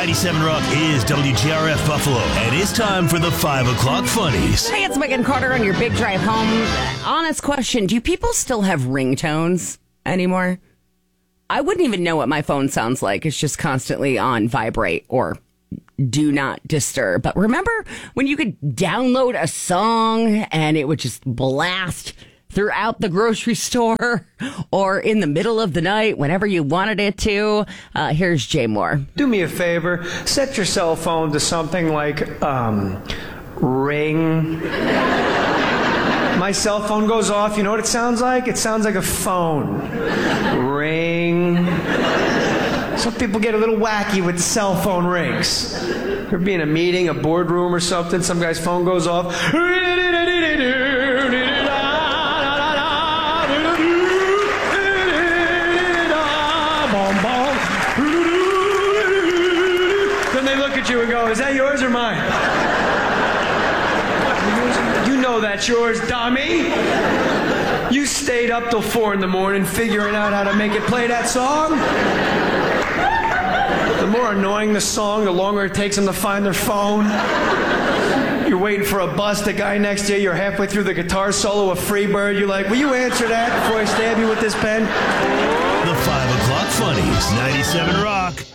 97 Rock is WGRF Buffalo, and it's time for the 5 o'clock funnies. Hey, it's Megan Carter on your big drive home. Honest question, do people still have ringtones anymore? I wouldn't even know what my phone sounds like. It's just constantly on vibrate or do not disturb. But remember when you could download a song and it would just blast throughout the grocery store or in the middle of the night, whenever you wanted it to? Here's Jay Moore. Do me a favor, set your cell phone to something like ring. My cell phone goes off, you know what it sounds like? It sounds like a phone. Ring. Some people get a little wacky with cell phone rings. You're being in a meeting, a boardroom or something, some guy's phone goes off. Then they look at you and go, is that yours or mine? You know that's yours, dummy. You stayed up till 4 in the morning figuring out how to make it play that song. The more annoying the song, the longer it takes them to find their phone. You're waiting for a bus, the guy next to you, you're halfway through the guitar solo of Freebird. You're like, will you answer that before I stab you with this pen? The 5 o'clock funnies, 97 Rock.